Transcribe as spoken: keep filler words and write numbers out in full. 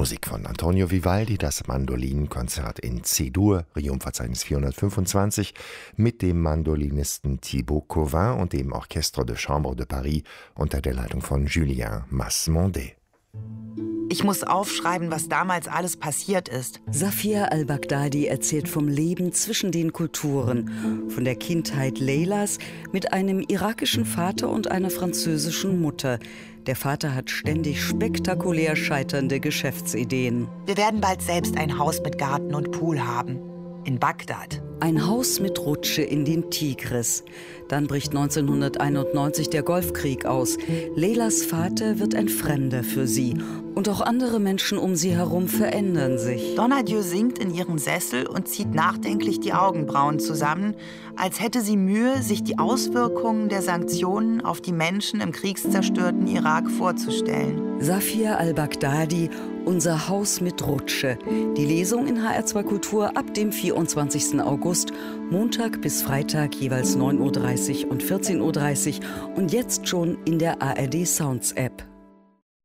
Musik von Antonio Vivaldi, das Mandolinenkonzert in C-Dur, Riom-Verzeichnis vierhundertfünfundzwanzig, mit dem Mandolinisten Thibaut Cauvin und dem Orchestre de Chambre de Paris unter der Leitung von Julien Massemondet. Ich muss aufschreiben, was damals alles passiert ist. Safia al-Baghdadi erzählt vom Leben zwischen den Kulturen, von der Kindheit Leylas mit einem irakischen Vater und einer französischen Mutter. Der Vater hat ständig spektakulär scheiternde Geschäftsideen. Wir werden bald selbst ein Haus mit Garten und Pool haben. In Bagdad. Ein Haus mit Rutsche in den Tigris. Dann bricht neunzehnhunderteinundneunzig der Golfkrieg aus. Leylas Vater wird ein Fremder für sie. Und auch andere Menschen um sie herum verändern sich. Donadieu sinkt in ihrem Sessel und zieht nachdenklich die Augenbrauen zusammen, als hätte sie Mühe, sich die Auswirkungen der Sanktionen auf die Menschen im kriegszerstörten Irak vorzustellen. Safia al-Baghdadi, Unser Haus mit Rutsche. Die Lesung in H R zwei Kultur ab dem vierundzwanzigsten August, Montag bis Freitag jeweils neun Uhr dreißig und vierzehn Uhr dreißig und jetzt schon in der A R D Sounds App.